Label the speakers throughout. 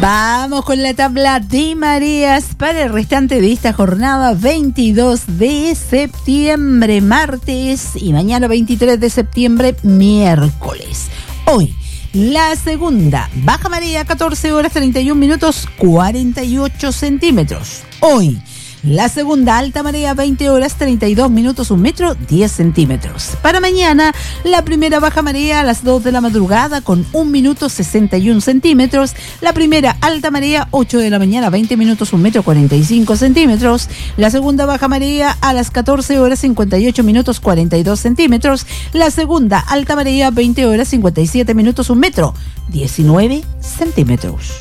Speaker 1: Vamos con la tabla de mareas para el restante de esta jornada 22 de septiembre, martes, y mañana 23 de septiembre, miércoles. Hoy, la segunda baja marea, 14 horas 31 minutos 48 centímetros. Hoy, la segunda alta marea, 20 horas 32 minutos 1 metro 10 centímetros. Para mañana, la primera baja marea a las 2 de la madrugada con 1 minuto 61 centímetros. La primera alta marea, 8 de la mañana, 20 minutos 1 metro 45 centímetros. La segunda baja marea a las 14 horas 58 minutos 42 centímetros. La segunda alta marea, 20 horas 57 minutos 1 metro 19 centímetros.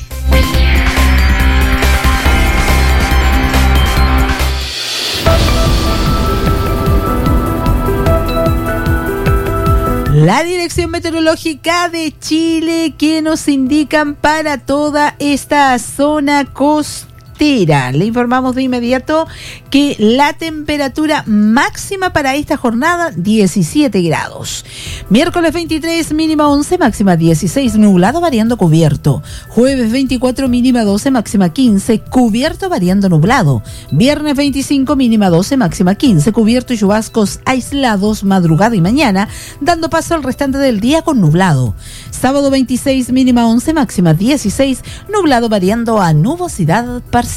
Speaker 1: La Dirección Meteorológica de Chile, que nos indican para toda esta zona costera. Le informamos de inmediato que la temperatura máxima para esta jornada, 17 grados. Miércoles 23, mínima 11, máxima 16, nublado variando cubierto. Jueves 24, mínima 12, máxima 15, cubierto variando nublado. Viernes 25, mínima 12, máxima 15, cubierto y chubascos aislados madrugada y mañana, dando paso al restante del día con nublado. Sábado 26, mínima 11, máxima 16, nublado variando a nubosidad parcial.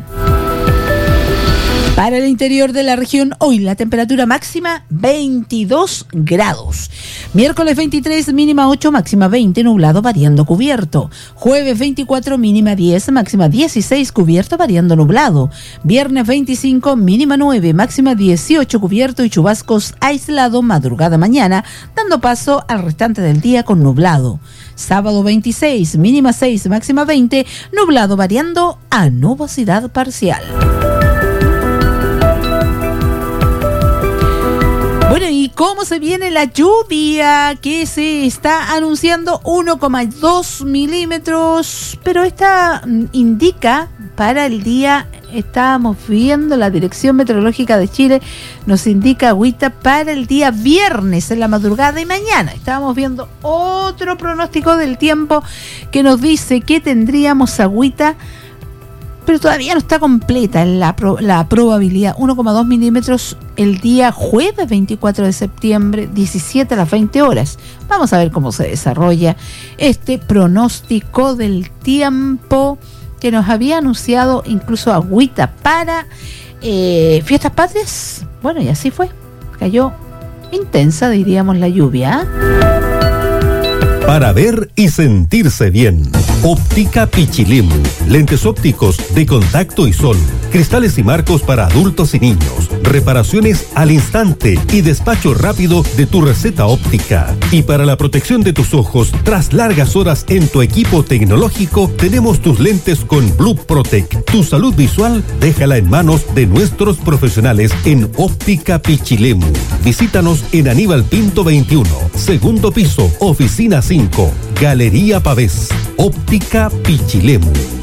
Speaker 1: Para el interior de la región, hoy la temperatura máxima 22 grados. Miércoles 23, mínima 8, máxima 20, nublado variando cubierto. Jueves 24, mínima 10, máxima 16, cubierto variando nublado. Viernes 25, mínima 9, máxima 18, cubierto y chubascos aislado madrugada mañana, dando paso al restante del día con nublado. Sábado 26, mínima 6, máxima 20, nublado variando a nubosidad parcial. Bueno, ¿y cómo se viene la lluvia? Que se está anunciando 1,2 milímetros, pero esta indica para el día, estábamos viendo, la Dirección Meteorológica de Chile nos indica agüita para el día viernes en la madrugada y mañana. Estábamos viendo otro pronóstico del tiempo que nos dice que tendríamos agüita, pero todavía no está completa la probabilidad. 1,2 milímetros el día jueves 24 de septiembre, 17 a las 20 horas. Vamos a ver cómo se desarrolla este pronóstico del tiempo que nos había anunciado incluso agüita para fiestas patrias. Bueno, y así fue. Cayó intensa, diríamos, la lluvia.
Speaker 2: Para ver y sentirse bien. Óptica Pichilemu. Lentes ópticos de contacto y sol. Cristales y marcos para adultos y niños. Reparaciones al instante y despacho rápido de tu receta óptica. Y para la protección de tus ojos, tras largas horas en tu equipo tecnológico, tenemos tus lentes con Blue Protect. Tu salud visual, déjala en manos de nuestros profesionales en Óptica Pichilemu. Visítanos en Aníbal Pinto 21, segundo piso, oficina 5, Galería Pavés. Óptica Pichilemu.